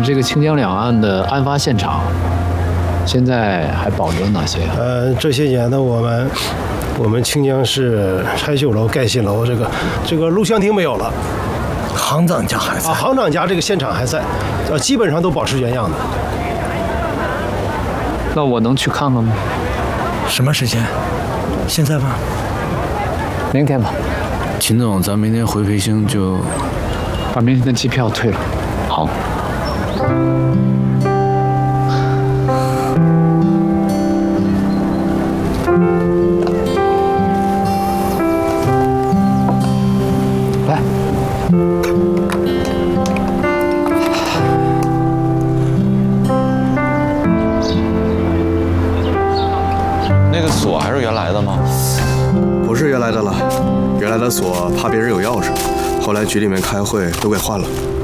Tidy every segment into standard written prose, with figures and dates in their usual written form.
这个清江两岸的案发现场，现在还保留哪些？ 这些年呢，我们清江市拆旧楼盖新楼，这个录像厅没有了， 行长家还在。 行长家这个现场还在，基本上都保持原样的。 那我能去看看吗？ 什么时间？现在吧。 明天吧。 秦总，咱明天回培兴就把明天的机票退了。好。来。 那个锁还是原来的吗？ 不是原来的了，原来的锁怕别人有钥匙，后来局里面开会都给换了。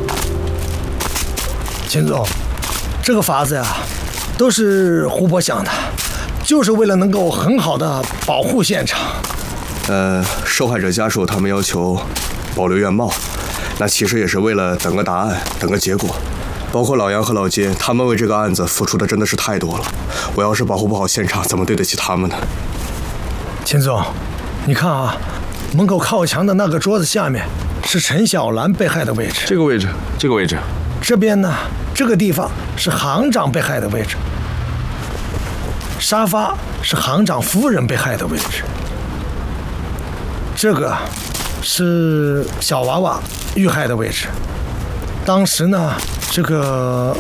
秦总，这个法子呀，都是胡波想的，就是为了能够很好的保护现场。 受害者家属他们要求保留原貌，那其实也是为了等个答案，等个结果。包括老杨和老金，他们为这个案子付出的真的是太多了。我要是保护不好现场，怎么对得起他们呢？ 秦总，你看啊，门口靠墙的那个桌子下面是陈小兰被害的位置。 这个位置，这个位置。 这边呢，这个地方是行长被害的位置。沙发是行长夫人被害的位置。这个是小娃娃遇害的位置。当时呢，这个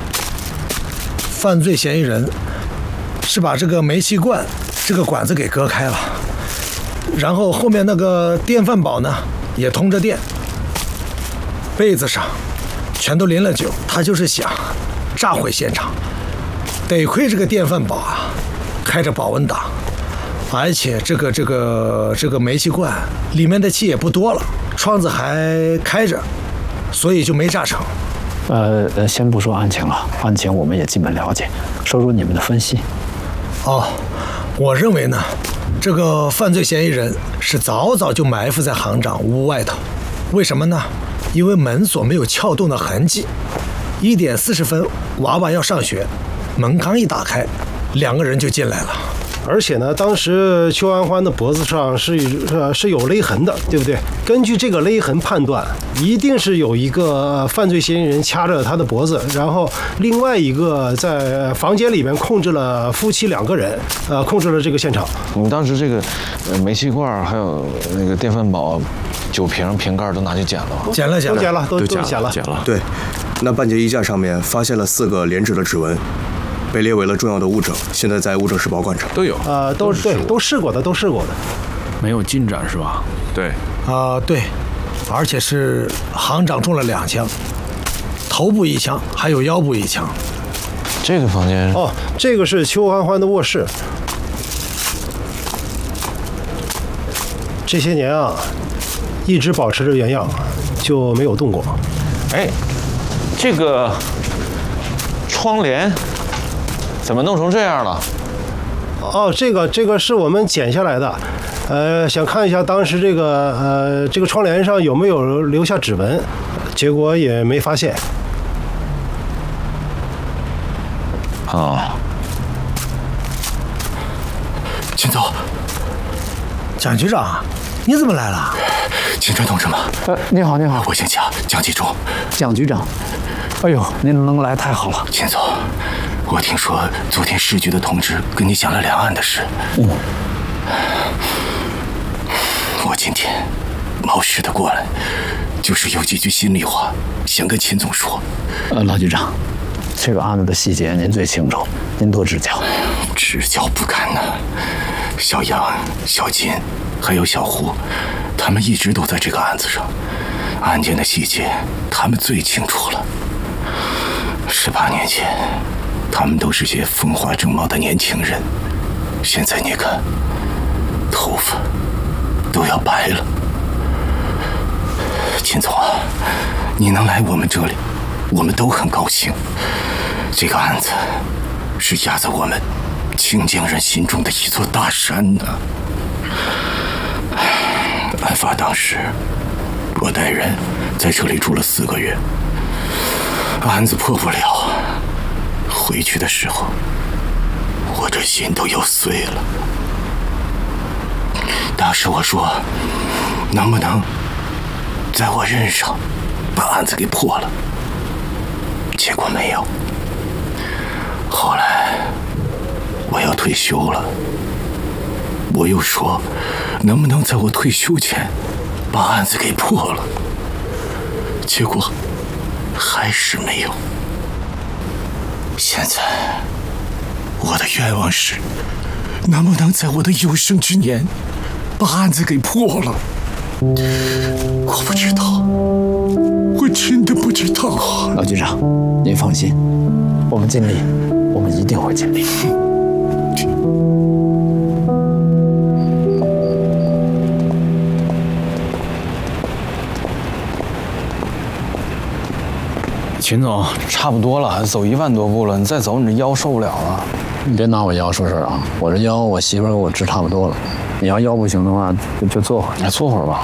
犯罪嫌疑人是把这个煤气罐这个管子给割开了，然后后面那个电饭煲呢也通着电，被子上全都淋了酒，他就是想炸毁现场。得亏这个电饭煲啊开着保温档，而且这个煤气罐里面的气也不多了，窗子还开着，所以就没炸成。 先不说案情了，案情我们也基本了解，说说你们的分析。 我认为呢，这个犯罪嫌疑人是早早就埋伏在行长屋外头。为什么呢？因为门锁没有撬动的痕迹。1点40分，娃娃要上学，门刚一打开，2个人就进来了。 而且呢，当时邱安欢的脖子上是有勒痕的，对不对？根据这个勒痕判断，一定是有一个犯罪嫌疑人掐着他的脖子，然后另外一个在房间里面控制了夫妻2个人，控制了这个现场。 你们当时这个煤气罐还有那个电饭煲、酒瓶、瓶盖都拿去捡了吗？ 捡了， 都捡了。 对，那半截衣架上面发现了4个连指的指纹。被列为了重要的物证，现在在物证室保管着。 都有都试过的， 没有进展是吧？ 对。 对，而且是行长中了2枪，头部1枪，还有腰部1枪。 这个房间这个是邱安欢的卧室。这些年啊，一直保持着原样，就没有动过。 这个窗帘怎么弄成这样了？ 这个是我们剪下来的，想看一下当时这个窗帘上有没有留下指纹，结果也没发现。 秦总，蒋局长，你怎么来了？ 秦川同志吗？ 你好， 我姓蒋，蒋继忠。 蒋局长，哎呦，您能来太好了。 秦总，我听说昨天市局的同志跟你讲了两岸的事。我今天冒失的过来，就是有几句心里话想跟秦总说。 老局长，这个案子的细节您最清楚，您多指教。 指教不敢呐。小杨、小金还有小胡，他们一直都在这个案子上，案件的细节他们最清楚了。18年前，他们都是些风华正茂的年轻人，现在你看，头发都要白了。秦总啊，你能来我们这里，我们都很高兴。这个案子是压在我们清江人心中的一座大山呢。案发当时，我带人在这里住了4个月。 案子破不了。回去的时候，我这心都要碎了。当时我说，能不能在我任上把案子给破了？结果没有。后来我要退休了，我又说，能不能在我退休前把案子给破了？结果还是没有。现在我的愿望是，能不能在我的有生之年把案子给破了？我不知道，我真的不知道。 老局长，您放心，我们尽力，我们一定会尽力。 秦总，差不多了，走1万多步了，你再走，你这腰受不了了。 你别拿我腰说事儿啊！我这腰，我媳妇儿给我治差不多了。你要腰不行的话，就坐会儿。 来坐会儿吧。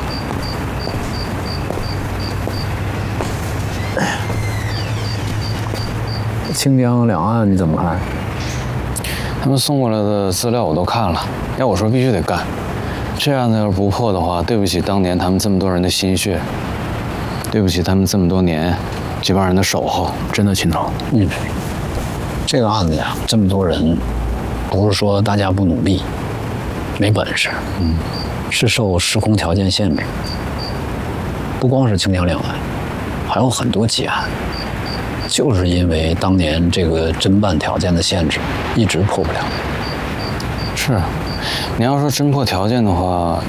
清江两岸你怎么看？ 他们送过来的资料我都看了，要我说必须得干。这案子要是不破的话，对不起当年他们这么多人的心血，对不起他们这么多年这帮人的守候。 真的，秦总，这个案子呀，这么多人，不是说大家不努力，没本事，是受时空条件限制。不光是清江两岸，还有很多积案，就是因为当年这个侦办条件的限制，一直破不了。 是，你要说侦破条件的话，